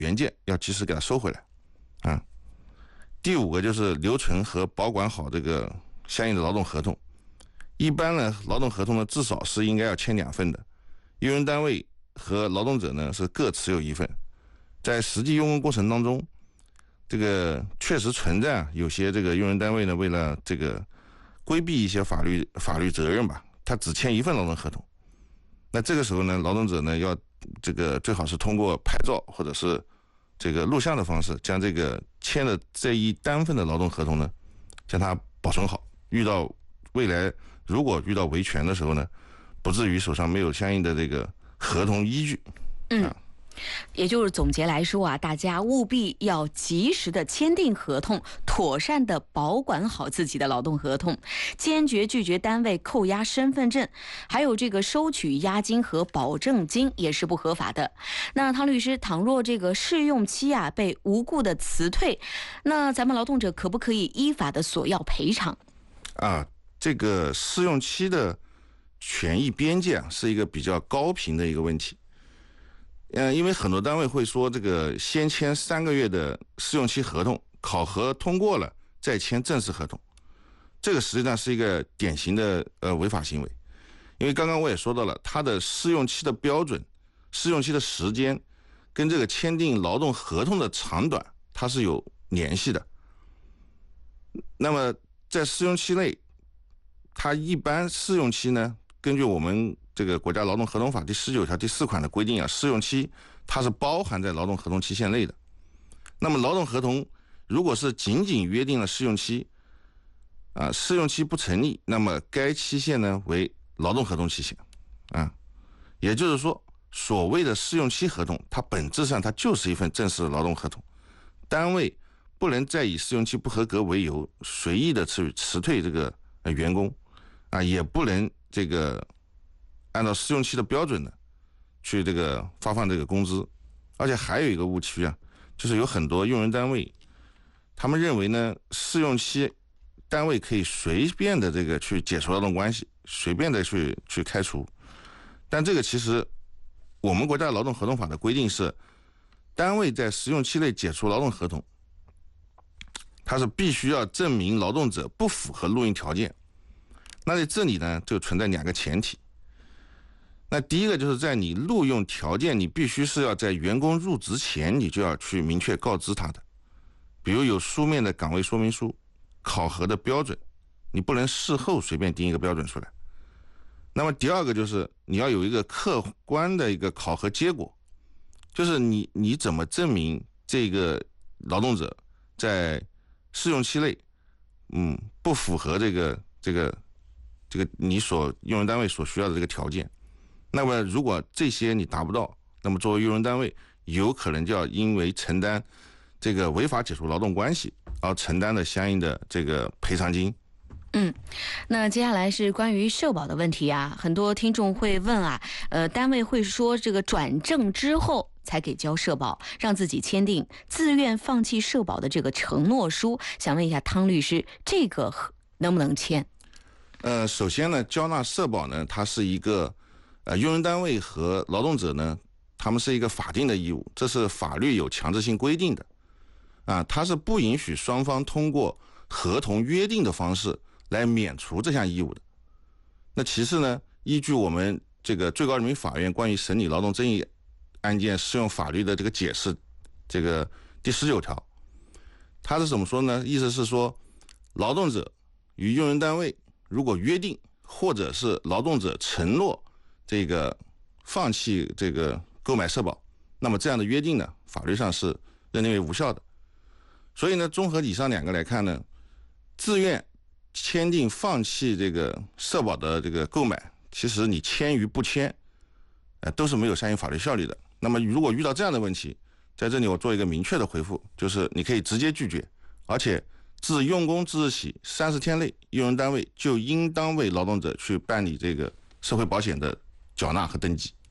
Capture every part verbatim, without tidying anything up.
原件要及时给它收回来，啊。第五个就是留存和保管好这个相应的劳动合同。一般呢，劳动合同呢至少是应该要签两份的，用人单位和劳动者呢是各持有一份。在实际用工过程当中，这个确实存在有些这个用人单位呢，为了这个规避一些法律法律责任吧，他只签一份劳动合同。那这个时候呢，劳动者呢要这个最好是通过拍照或者是这个录像的方式，将这个签的这一单份的劳动合同呢，将它保存好，遇到未来如果遇到维权的时候呢，不至于手上没有相应的这个合同依据。 嗯。啊，也就是总结来说啊，大家务必要及时的签订合同，妥善的保管好自己的劳动合同，坚决拒绝单位扣押身份证，还有这个收取押金和保证金也是不合法的。那汤律师，倘若这个试用期啊被无故的辞退，那咱们劳动者可不可以依法的索要赔偿？ 啊，这个试用期的权益边界啊，是一个比较高频的一个问题。嗯，因为很多单位会说，这个先签三个月的试用期合同，考核通过了再签正式合同，这个实际上是一个典型的呃违法行为。因为刚刚我也说到了，它的试用期的标准、试用期的时间跟这个签订劳动合同的长短，它是有联系的。那么在试用期内，它一般试用期呢，根据我们这个国家劳动合同法第十九条第四款的规定啊，试用期它是包含在劳动合同期限内的。那么劳动合同如果是仅仅约定了试用期，啊，试用期不成立，那么该期限呢为劳动合同期限，啊，也就是说，所谓的试用期合同，它本质上它就是一份正式的劳动合同，单位不能再以试用期不合格为由随意的去辞退这个员工，啊，也不能这个按照试用期的标准呢，去这个发放这个工资。而且还有一个误区啊，就是有很多用人单位，他们认为呢，试用期单位可以随便的这个去解除劳动关系，随便的去去开除。但这个其实我们国家劳动合同法的规定是，单位在试用期内解除劳动合同，它是必须要证明劳动者不符合录用条件。那在这里呢，就存在两个前提。那第一个就是在你录用条件，你必须是要在员工入职前，你就要去明确告知他的，比如有书面的岗位说明书、考核的标准，你不能事后随便定一个标准出来。那么第二个就是你要有一个客观的一个考核结果，就是你你怎么证明这个劳动者在试用期内，嗯，不符合这个这个这个你所用人单位所需要的这个条件。那么如果这些你达不到，那么作为用人单位有可能就要因为承担这个违法解除劳动关系而承担的相应的这个赔偿金。 嗯，那接下来是关于社保的问题啊，很多听众会问啊，呃，单位会说这个转正之后才给交社保，让自己签订自愿放弃社保的这个承诺书，想问一下汤律师，这个能不能签？ 呃，首先呢，交纳社保呢，它是一个呃用人单位和劳动者呢，他们是一个法定的义务，这是法律有强制性规定的，啊，它是不允许双方通过合同约定的方式来免除这项义务的。那其次呢，依据我们这个最高人民法院关于审理劳动争议案件适用法律的这个解释，这个第十九条，它是怎么说呢？意思是说，劳动者与用人单位如果约定，或者是劳动者承诺这个放弃这个购买社保，那么这样的约定呢，法律上是认定为无效的。所以呢，综合以上两个来看呢，自愿签订放弃这个社保的这个购买，其实你签与不签，呃，都是没有相应法律效力的。那么如果遇到这样的问题，在这里我做一个明确的回复，就是你可以直接拒绝，而且自用工之日起三十天内，用人单位就应当为劳动者去办理这个社会保险的缴纳和登记。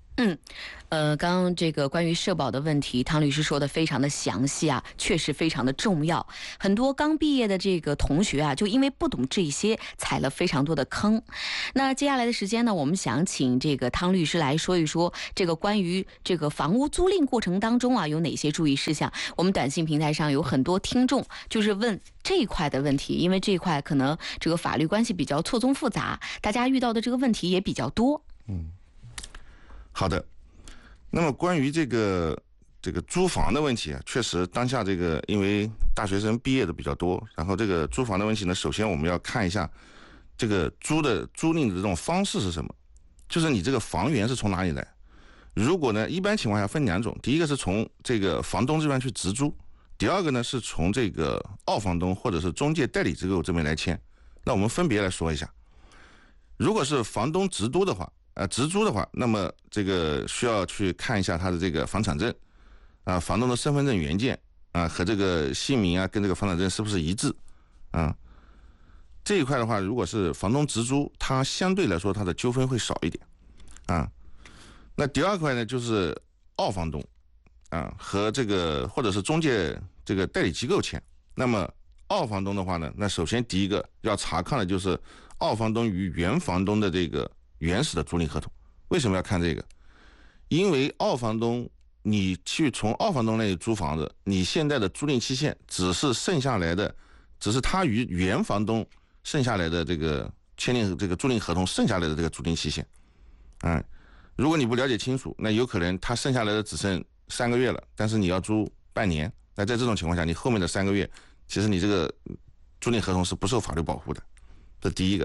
嗯，呃，刚刚这个关于社保的问题，汤律师说的非常的详细啊，确实非常的重要。很多刚毕业的这个同学啊，就因为不懂这些，踩了非常多的坑。那接下来的时间呢，我们想请这个汤律师来说一说这个关于这个房屋租赁过程当中啊，有哪些注意事项。我们短信平台上有很多听众就是问这一块的问题，因为这一块可能这个法律关系比较错综复杂，大家遇到的这个问题也比较多。 嗯。好的，那么关于这个这个租房的问题啊，确实当下这个因为大学生毕业的比较多，然后这个租房的问题呢，首先我们要看一下这个租的租赁的这种方式是什么，就是你这个房源是从哪里来。如果呢，一般情况下分两种，第一个是从这个房东这边去直租，第二个呢是从这个二房东或者是中介代理机构这边来签。那我们分别来说一下，如果是房东直租的话。呃，直租的话，那么这个需要去看一下他的这个房产证，啊、呃，房东的身份证原件啊、呃、和这个姓名啊跟这个房产证是不是一致，啊、呃，这一块的话，如果是房东直租，它相对来说它的纠纷会少一点，啊，那第二块呢就是二房东，啊和这个或者是中介这个代理机构签，那么二房东的话呢，那首先第一个要查看的就是二房东与原房东的这个。原始的租赁合同，为什么要看这个？因为二房东，你去从二房东那里租房子，你现在的租赁期限只是剩下来的，只是他与原房东剩下来的这个签订这个租赁合同剩下来的这个租赁期限。嗯，如果你不了解清楚，那有可能他剩下来的只剩三个月了，但是你要租半年，那在这种情况下，你后面的三个月，其实你这个租赁合同是不受法律保护的，这是第一个。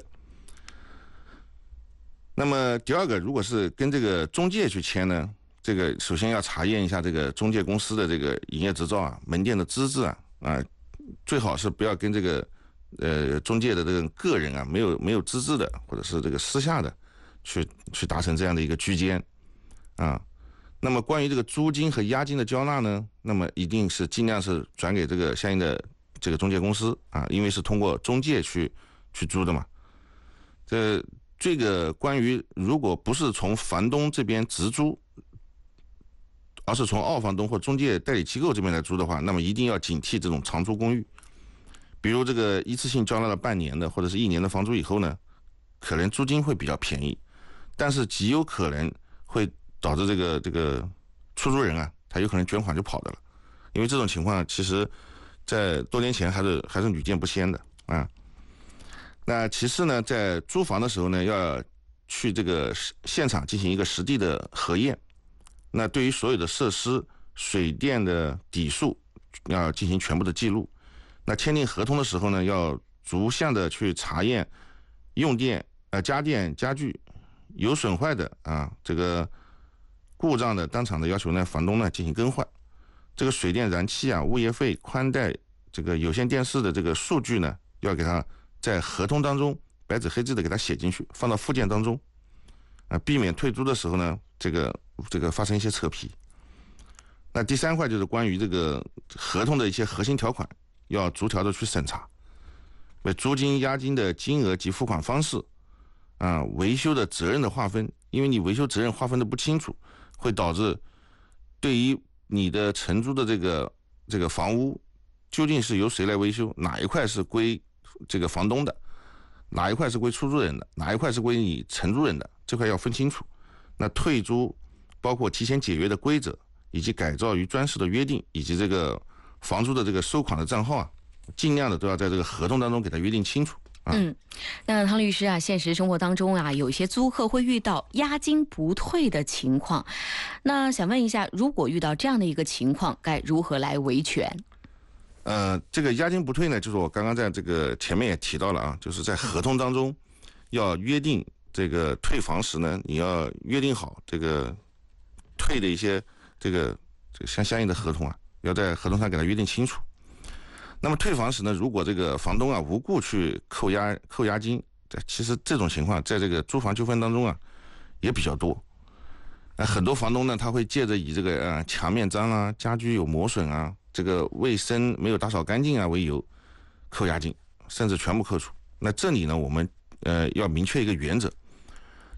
那么第二个，如果是跟这个中介去签呢，这个首先要查验一下这个中介公司的这个营业执照啊、门店的资质啊，啊，最好是不要跟这个呃中介的这个个人啊没有没有资质的，或者是这个私下的去去达成这样的一个居间啊。那么关于这个租金和押金的交纳呢，那么一定是尽量是转给这个相应的这个中介公司啊，因为是通过中介去去租的嘛，这。这个关于如果不是从房东这边直租，而是从二房东或中介代理机构这边来租的话，那么一定要警惕这种长租公寓。比如这个一次性交纳了半年的或者是一年的房租以后呢，可能租金会比较便宜，但是极有可能会导致这个这个出租人啊，他有可能卷款就跑的了，因为这种情况其实在多年前还是还是屡见不鲜的啊。那其次呢，在租房的时候呢，要去这个现场进行一个实地的核验。那对于所有的设施、水电的底数要进行全部的记录。那签订合同的时候呢，要逐项的去查验用电、呃家电、家具有损坏的啊，这个故障的，当场的要求呢，房东呢进行更换。这个水电燃气啊、物业费、宽带、这个有线电视的这个数据呢，要给它。在合同当中白纸黑字的给它写进去，放到附件当中，啊，避免退租的时候呢，这个这个发生一些扯皮。那第三块就是关于这个合同的一些核心条款，要逐条的去审查，为租金、押金的金额及付款方式，啊，维修的责任的划分，因为你维修责任划分的不清楚，会导致对于你的承租的这个这个房屋究竟是由谁来维修，哪一块是归这个房东的，哪一块是归出租人的，哪一块是归你承租人的，这块要分清楚。那退租包括提前解约的规则，以及改造与专事的约定，以及这个房租的这个收款的账号啊，尽量的都要在这个合同当中给它约定清楚。啊、 嗯，那汤律师啊，现实生活当中啊，有些租客会遇到押金不退的情况，那想问一下，如果遇到这样的一个情况，该如何来维权？ 呃，这个押金不退呢，就是我刚刚在这个前面也提到了啊，就是在合同当中要约定这个退房时呢，你要约定好这个退的一些这个这个相相应的合同啊，要在合同上给它约定清楚。那么退房时呢，如果这个房东啊无故去扣押扣押金，其实这种情况在这个租房纠纷当中啊也比较多。呃，很多房东呢，他会借着以这个呃墙面脏啊、家居有磨损啊、这个卫生没有打扫干净啊为由扣押金，甚至全部扣除。那这里呢，我们呃要明确一个原则，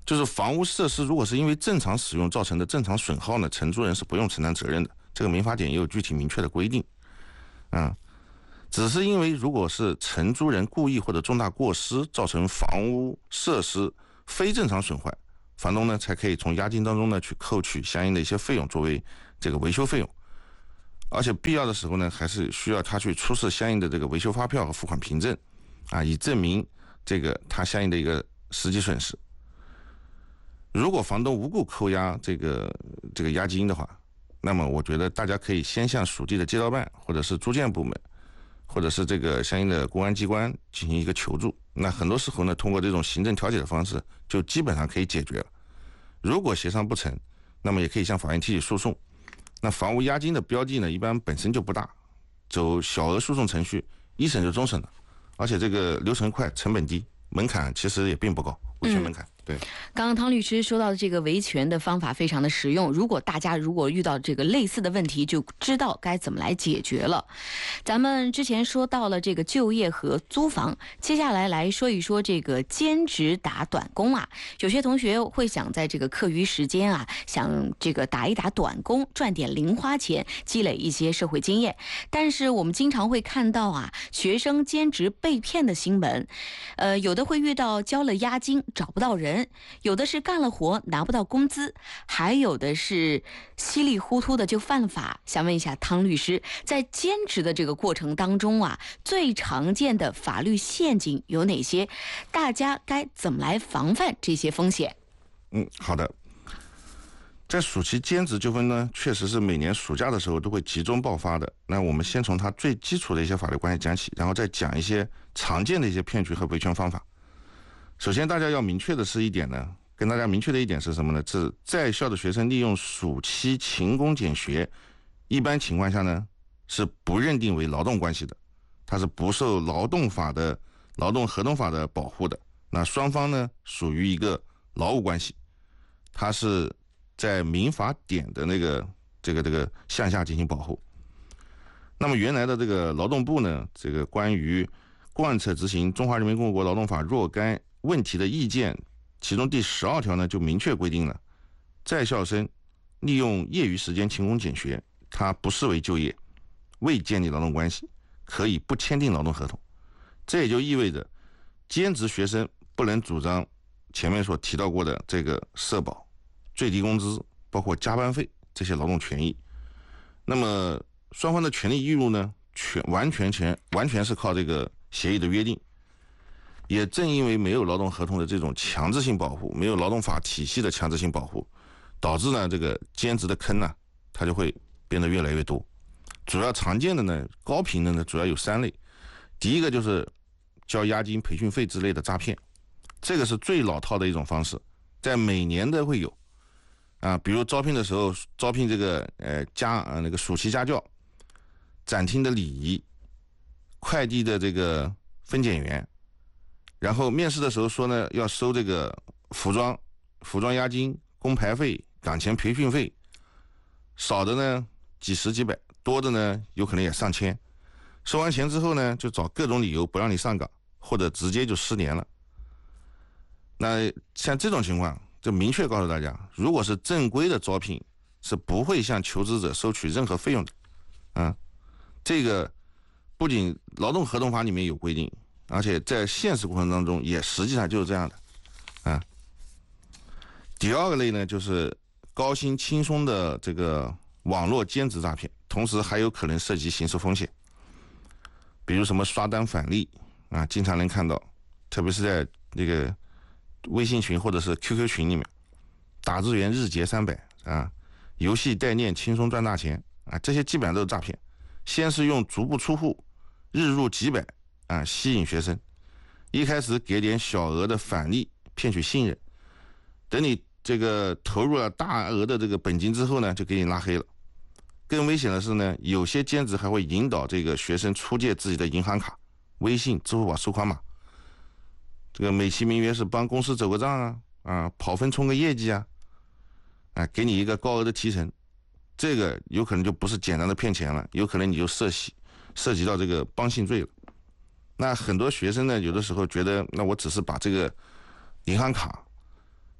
就是房屋设施如果是因为正常使用造成的正常损耗呢，承租人是不用承担责任的。这个民法典也有具体明确的规定。啊，只是因为如果是承租人故意或者重大过失造成房屋设施非正常损坏，房东呢才可以从押金当中呢去扣取相应的一些费用作为这个维修费用，而且必要的时候呢还是需要他去出示相应的这个维修发票和付款凭证，啊，以证明这个他相应的一个实际损失。如果房东无故扣押这个这个押金的话，那么我觉得大家可以先向属地的街道办或者是住建部门，或者是这个相应的公安机关进行一个求助。那很多时候呢，通过这种行政调解的方式，就基本上可以解决了。如果协商不成，那么也可以向法院提起诉讼。那房屋押金的标的呢，一般本身就不大，走小额诉讼程序，一审就终审了，而且这个流程快，成本低，门槛其实也并不高，维权门槛。嗯对， 刚刚汤律师说到的这个维权的方法非常的实用，如果大家如果遇到这个类似的问题，就知道该怎么来解决了。咱们之前说到了这个就业和租房，接下来来说一说这个兼职打短工啊。有些同学会想在这个课余时间啊，想这个打一打短工，赚点零花钱，积累一些社会经验。但是我们经常会看到啊，学生兼职被骗的新闻，呃，有的会遇到交了押金找不到人。有的是干了活拿不到工资，还有的是稀里糊涂的就犯了法。想问一下汤律师，在兼职的这个过程当中啊，最常见的法律陷阱有哪些？大家该怎么来防范这些风险？ 嗯，好的。在暑期兼职纠纷呢，确实是每年暑假的时候都会集中爆发的。那我们先从它最基础的一些法律关系讲起，然后再讲一些常见的一些骗局和维权方法。首先，大家要明确的是一点呢，跟大家明确的一点是什么呢？是在校的学生利用暑期勤工俭学，一般情况下呢是不认定为劳动关系的，它是不受劳动法的劳动合同法的保护的。那双方呢属于一个劳务关系，它是在民法典的那个这个这个项下进行保护。那么原来的这个劳动部呢，这个关于贯彻执行《中华人民共和国劳动法》若干问题的意见，其中第十二条呢就明确规定了，在校生利用业余时间勤工俭学，他不视为就业，未建立劳动关系，可以不签订劳动合同。这也就意味着，兼职学生不能主张前面所提到过的这个社保、最低工资，包括加班费这些劳动权益。那么双方的权利义务呢，全完全全完全是靠这个协议的约定。也正因为没有劳动合同的这种强制性保护，没有劳动法体系的强制性保护，导致呢这个兼职的坑呢，它就会变得越来越多。主要常见的呢，高频的呢，主要有三类。第一个就是交押金、培训费之类的诈骗，这个是最老套的一种方式，在每年都会有啊，比如招聘的时候招聘这个呃家呃那个暑期家教、展厅的礼仪、快递的这个分拣员。然后面试的时候说呢，要收这个服装、服装押金、工牌费、岗前培训费，少的呢几十几百，多的呢有可能也上千。收完钱之后呢，就找各种理由不让你上岗，或者直接就失联了。那像这种情况，就明确告诉大家，如果是正规的招聘，是不会向求职者收取任何费用的。啊，这个不仅劳动合同法里面有规定，而且在现实过程当中也实际上就是这样的，啊。第二个类呢，就是高薪轻松的这个网络兼职诈骗，同时还有可能涉及刑事风险，比如什么刷单返利啊，经常能看到，特别是在这个微信群或者是 Q Q 群里面，打字员日结三百啊，游戏代念轻松赚大钱啊，这些基本上都是诈骗。先是用足不出户，日入几百。啊，吸引学生，一开始给点小额的返利，骗取信任，等你这个投入了大额的这个本金之后呢，就给你拉黑了。更危险的是呢，有些兼职还会引导这个学生出借自己的银行卡、微信、支付宝收款码，这个美其名曰是帮公司走个账啊，啊，跑分冲个业绩啊，啊，给你一个高额的提成，这个有可能就不是简单的骗钱了，有可能你就涉及涉及到这个帮信罪了。那很多学生呢，有的时候觉得，那我只是把这个银行卡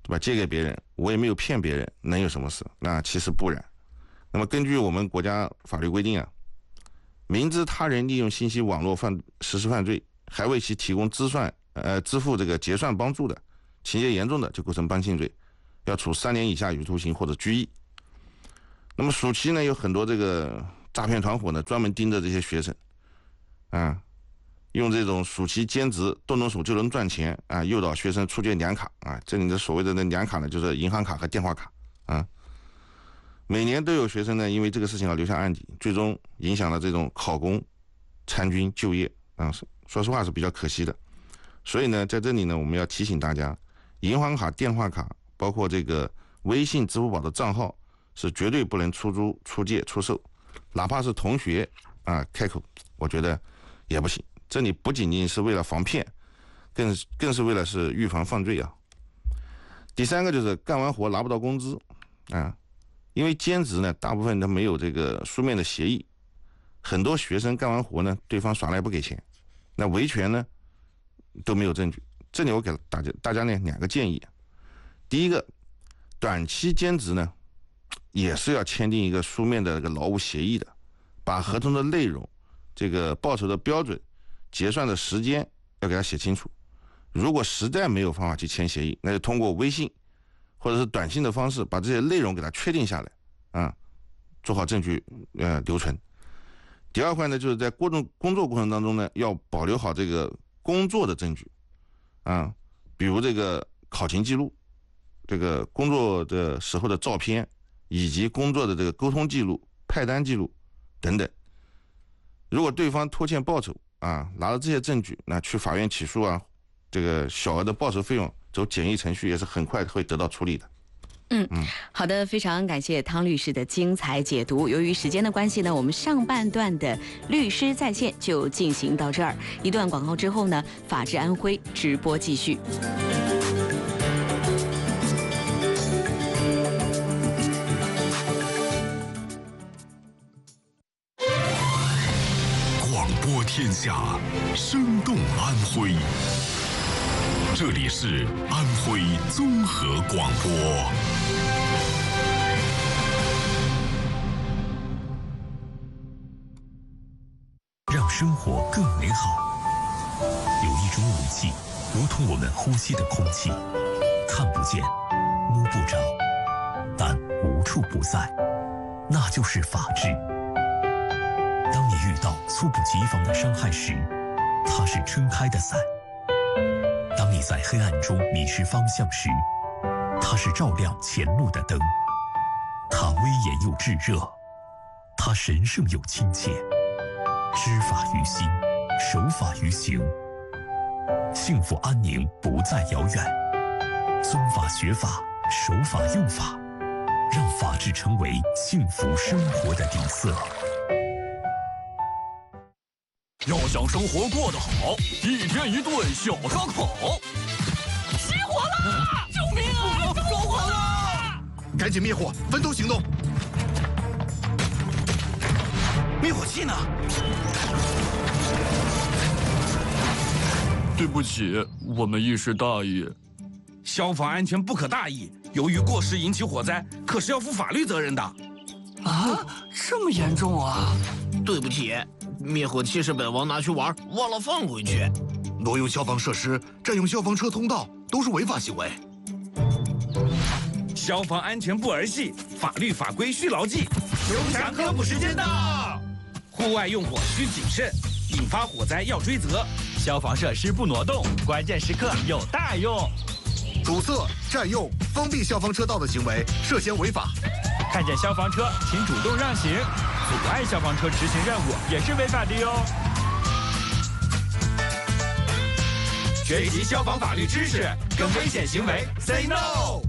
对吧？借给别人，我也没有骗别人，能有什么事？那其实不然。那么根据我们国家法律规定啊，明知他人利用信息网络犯实施犯罪，还为其提供支算呃支付这个结算帮助的，情节严重的就构成帮庆罪，要处三年以下有期徒刑或者拘役。那么暑期呢，有很多这个诈骗团伙呢，专门盯着这些学生，啊，用这种暑期兼职动动手就能赚钱啊，诱导学生出借两卡啊，这里的所谓的那两卡呢，就是银行卡和电话卡啊。每年都有学生呢，因为这个事情而留下案底，最终影响了这种考公、参军、就业啊，说实话是比较可惜的。所以呢，在这里呢，我们要提醒大家，银行卡、电话卡，包括这个微信、支付宝的账号，是绝对不能出租、出借、出售，哪怕是同学啊开口，我觉得也不行。这里不仅仅是为了防骗，更更是为了是预防犯罪啊。第三个就是干完活拿不到工资啊。因为兼职呢，大部分都没有这个书面的协议，很多学生干完活呢，对方耍赖不给钱，那维权呢都没有证据。这里我给大家大家呢两个建议，第一个，短期兼职呢也是要签订一个书面的这个劳务协议的，把合同的内容、这个报酬的标准、结算的时间要给他写清楚。如果实在没有方法去签协议，那就通过微信或者是短信的方式，把这些内容给它确定下来，啊，做好证据呃留存。第二块呢，就是在工作工作过程当中呢，要保留好这个工作的证据，啊，比如这个考勤记录，这个工作的时候的照片，以及工作的这个沟通记录、派单记录等等。如果对方拖欠报酬啊，拿了这些证据，那去法院起诉啊，这个小额的报酬费用走简易程序也是很快会得到处理的。 嗯，好的，非常感谢汤律师的精彩解读。由于时间的关系呢，我们上半段的律师在线就进行到这儿。一段广告之后呢，法治安徽直播继续。 广播天下，生动安徽。这里是安徽综合广播。让生活更美好。有一种武器，如同我们呼吸的空气，看不见，摸不着，但无处不在，那就是法治。当你遇到猝不及防的伤害时，它是撑开的伞；当你在黑暗中迷失方向时，它是照亮前路的灯。它威严又炙热，它神圣又亲切。知法于心，守法于行，幸福安宁不再遥远。遵法学法，守法用法，让法治成为幸福生活的底色。 要想生活过得好，一天一顿小烧烤。失火了！救命啊！着火了！ 赶紧灭火，分头行动。 灭火器呢？对不起，我们一时大意。 消防安全不可大意，由于过失引起火灾，可是要负法律责任的。 啊，这么严重啊！ 对不起，灭火器是本王拿去玩，忘了放回去。 挪用消防设施、占用消防车通道都是违法行为。 消防安全不儿戏，法律法规需牢记。 熊强科普时间到。 户外用火需谨慎，引发火灾要追责。 消防设施不挪动，关键时刻有大用。 堵塞、占用、封闭消防车道的行为涉嫌违法。 看见消防车，请主动让行。阻碍消防车执行任务也是违法的哟。学习消防法律知识，跟危险行为 say no。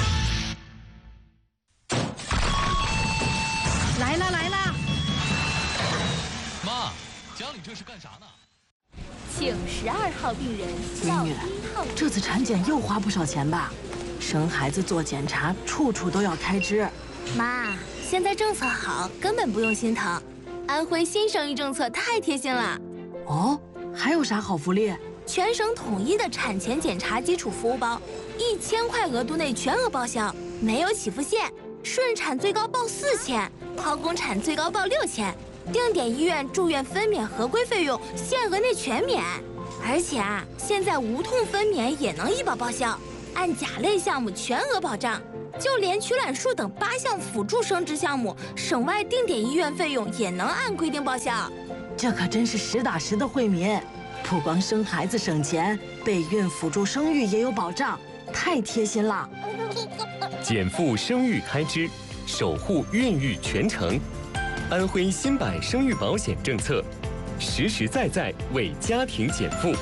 来了来了！ 妈，家里这是干啥呢？ 请十二号病人到一号。这次产检又花不少钱吧？生孩子做检查，处处都要开支。 妈，现在政策好，根本不用心疼。安徽新生育政策太贴心了。 哦，还有啥好福利？ 全省统一的产前检查基础服务包，一千块额度内全额报销，没有起付线。顺产最高报四千，剖宫产最高报六千，定点医院住院分娩合规费用限额内全免。而且啊，现在无痛分娩也能医保报销，按甲类项目全额保障。就连取卵术等八项辅助生殖项目，省外定点医院费用也能按规定报销。 这可真是实打实的惠民，不光生孩子省钱，备孕辅助生育也有保障，太贴心了。 减负生育开支，守护孕育全程。安徽新版生育保险政策，实实在在为家庭减负。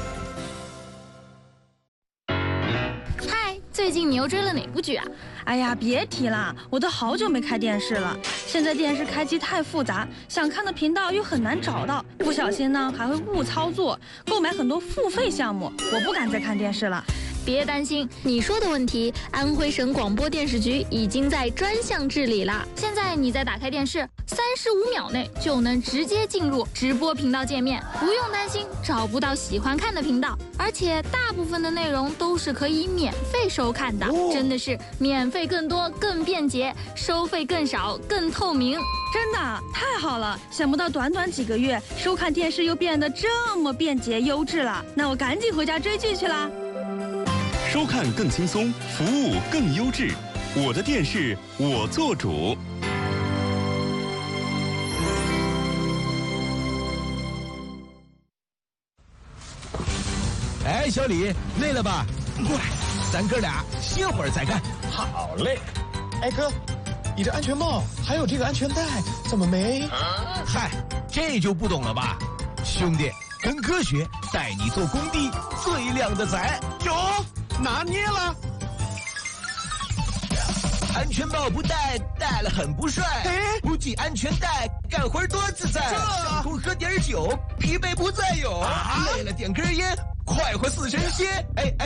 嗨，最近你又追了哪部剧啊？ 哎呀，别提了，我都好久没开电视了。现在电视开机太复杂，想看的频道又很难找到，不小心呢还会误操作，购买很多付费项目，我不敢再看电视了。 别担心，你说的问题，安徽省广播电视局已经在专项治理了。现在你再打开电视，三十五秒内就能直接进入直播频道界面，不用担心找不到喜欢看的频道。而且大部分的内容都是可以免费收看的，哦、真的是免费更多、更便捷，收费更少、更透明。 真的太好了！想不到短短几个月，收看电视又变得这么便捷优质了。那我赶紧回家追剧去啦！ 收看更轻松，服务更优质。我的电视，我做主。 哎，小李，累了吧？过来，咱哥俩歇会儿再干。 好嘞。哎哥，你这安全帽还有这个安全带怎么没？ 啊、嗨，这就不懂了吧？兄弟，跟科学带你做工地最靓的仔。 有。拿捏了， 安全帽不戴，戴了很不帅。哎，不系安全带，干活多自在。上空喝点酒，疲惫不再有。啊、累了点根烟，快活似神仙。哎哎。